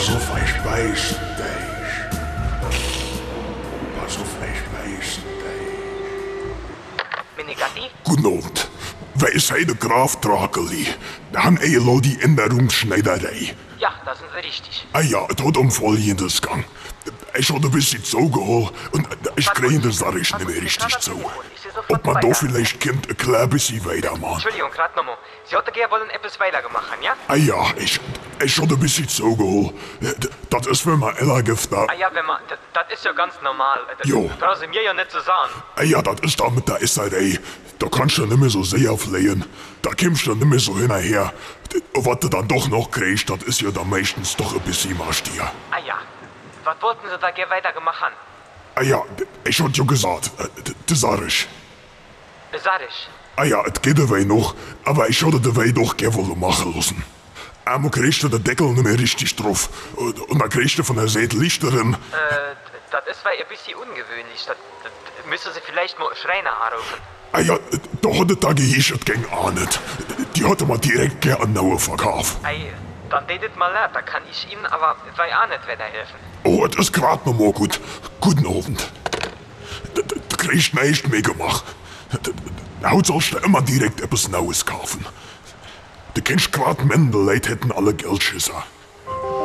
Pass auf, ich beiß dich. Pass auf, ich beiß dich. Menegatti? Guten Abend. Wij zijn de Graaf Drakeli. Dan eenmaal die Änderungsschneiderei. Ja, da sind Sie richtig. Ah ja, het had om Folgendes gang. Ich had ein bisschen zugeholt und ich kriege das Sache nicht mehr richtig zu. Ob man da vielleicht kommt, ein klein bisschen weitermachen. Entschuldigung, gerade nochmal. Sie hätten gerne wollen etwas weitergemacht, ja? Ah ja, ich had ein bisschen zugeholt. Das ist, wenn man Ella gibt, da. Ah ja, wenn man, das ist ja ganz normal. Jo. Das brauchen Sie mir ja nicht zu sagen. Ah ja, das ist da mit der Esserei. Da kannst du nicht mehr so sehr flehen. Da kommst du nicht mehr so hinterher. Was du dann doch noch kriegst, das ist ja dann meistens doch ein bisschen Marstier. Ah ja. Was wollten Sie da gerne weitergemacht haben? Ah ja, ich hab ja gesagt, das sag ich. Sag ich. Ah ja, es geht dabei noch, aber ich hätte dabei doch gerne wollen machen lassen. Einmal kriegst du den Deckel nicht mehr richtig drauf. Und dann kriegst du von der Seite Lichterin. Das ist weil ein bisschen ungewöhnlich. Das müssen Sie vielleicht mal Schreiner anrufen. Ah ja, da hat der Gehirn ging auch nicht. Die hatte man direkt gerne an Naue verkauft. Ei, dann redet mal leid, da kann ich Ihnen aber weil auch nicht weiterhelfen. Oh, das ist grad noch mal gut. Guten Abend. Du kriegst nicht mehr gemacht. Heute sollst du immer direkt etwas Neues kaufen. Du kennst grad Männer, Leute hätten alle Geldschisser.